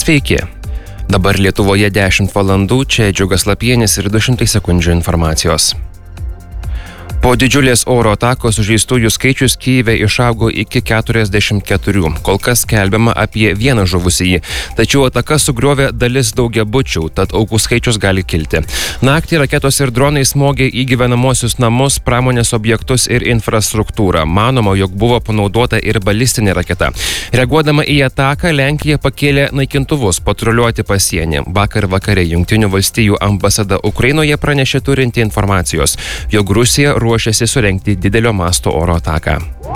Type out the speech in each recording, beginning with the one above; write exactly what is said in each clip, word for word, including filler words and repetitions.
Sveiki. Dabar Lietuvoje dešimt valandų, čia Džiugas Lapienis ir du šimtai sekundžių informacijos. Po didžiulės oro atakos sužeistųjų skaičius Kyjive išaugo iki keturiasdešimt keturių. Kol kas skelbiama apie vieną žuvusįjį. Tačiau ataka sugriovė dalis daugiabučių, tad aukų skaičius gali kilti. Naktį raketos ir dronai smogė į gyvenamosius namus, pramonės objektus ir infrastruktūrą. Manoma, jog buvo panaudota ir balistinė raketa. Reaguodama į ataką, Lenkija pakėlė naikintuvus patruliuoti pasienį. Vakar vakare Jungtinių valstijų ambasada Ukrainoje pranešė turinti informacijos, jog Rusija ruošiasi surengti didelio masto oro ataką.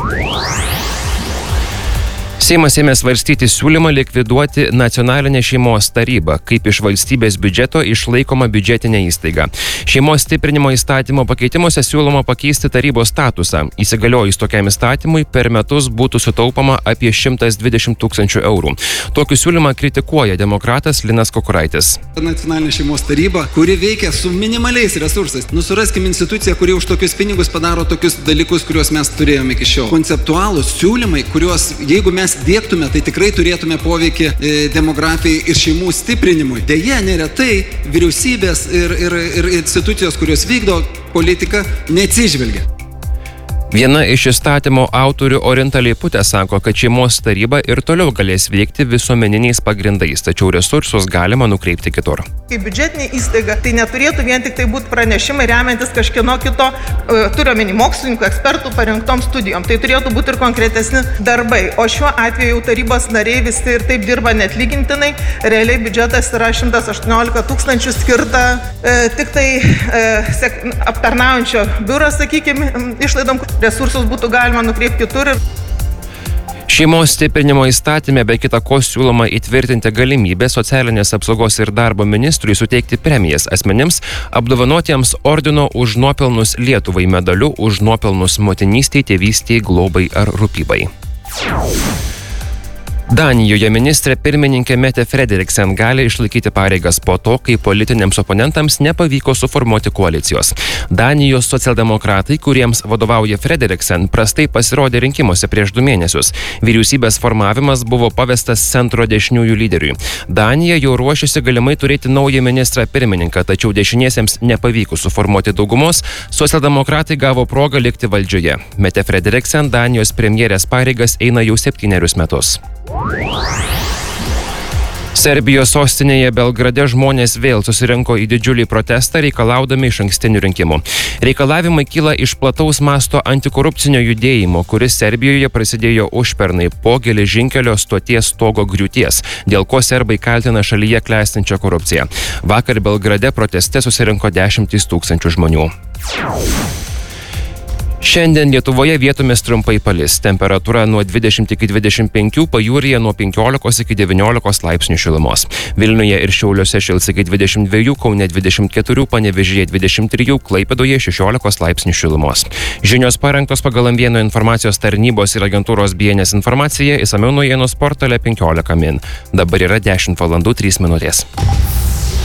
Seimas ėmė svarstyti siūlymą likviduoti nacionalinę šeimos tarybą, kaip iš valstybės biudžeto išlaikoma biudžetinė įstaiga. Šeimos stiprinimo įstatymo pakeitimuose siūloma pakeisti tarybos statusą. Įsigaliojus tokiam įstatymui per metus būtų sutaupama apie šimtas dvidešimt tūkstančių eurų. Tokį siūlymą kritikuoja demokratas Linas Kukuraitis. Nacionalinė šeimos taryba, kuri veikia su minimaliais resursais. Nusuraskime instituciją, kuri už tokius pinigus padaro tokius dalykus, kuriuos mes turėjome iki šiol. Konceptualūs siūlymai, kuriuos jeigu mes dėktume, tai tikrai turėtume poveikį e, demografijai ir šeimų stiprinimui. Deja, neretai vyriausybės ir, ir, ir institucijos, kurios vykdo politiką, neatsižvelgia. Viena iš įstatymo autorių Orinta Leiputė sako, kad šeimos taryba ir toliau galės veikti visuomeniniais pagrindais, tačiau resursus galima nukreipti kitur. Kaip biudžetinė įstaiga, tai neturėtų vien tik tai būti pranešimai remiantis kažkieno kito, uh, turiuomenį mokslininkų, ekspertų parengtom studijom. Tai turėtų būti ir konkretesni darbai. O šiuo atveju jau tarybos nariai visi ir taip dirba neatlygintinai. Realiai biudžetas yra šimtas aštuoniolika tūkstančių skirta uh, tik tai uh, sek, aptarnaujančio biuro, sakykime, išlaidom. Resursus būtų galima nukreipti kitur. Šeimos stiprinimo įstatyme be kita ko siūloma įtvirtinti galimybę socialinės apsaugos ir darbo ministrui suteikti premijas asmenims apdovanotiems ordino už nuopelnus Lietuvai medaliu už nuopelnus motinystei, tėvystei, globai ar rūpybai. Danijoje ministrė pirmininkė Mette Frederiksen gali išlaikyti pareigas po to, kai politiniams oponentams nepavyko suformuoti koalicijos. Danijos socialdemokratai, kuriems vadovauja Frederiksen, prastai pasirodė rinkimuose prieš du mėnesius. Vyriausybės formavimas buvo pavestas centro dešiniųjų lyderiui. Danija jau ruošiasi galimai turėti naują ministrą pirmininką, tačiau dešiniesiems nepavyko suformuoti daugumos, socialdemokratai gavo progą likti valdžioje. Mette Frederiksen Danijos premjerės pareigas eina jau septynerius metus. Serbijos sostinėje Belgrade žmonės vėl susirinko į didžiulį protestą reikalaudami išankstinių rinkimų. Reikalavimai kyla iš plataus masto antikorupcinio judėjimo, kuris Serbijoje prasidėjo užpernai po geležinkelio stoties stogo griūties, dėl ko serbai kaltina šalyje klestinčią korupciją. Vakar Belgrade proteste susirinko dešimtys tūkstančių žmonių. Šiandien Lietuvoje vietomis trumpai palis. Temperatūra nuo dvidešimt iki dvidešimt penkių, pajūryje nuo penkiolikos iki devyniolikos laipsnių šilumos. Vilniuje ir Šiauliuose šils iki dvidešimt dviejų, Kaune dvidešimt keturių, Panevėžyje dvidešimt trijų, Klaipėdoje šešiolikos laipsnių šilumos. Žinios parengtos pagal M vienas informacijos tarnybos ir agentūros B N S informaciją, išsamiau naujienų portale penkiolika min. Dabar yra dešimt valandų trys minutės.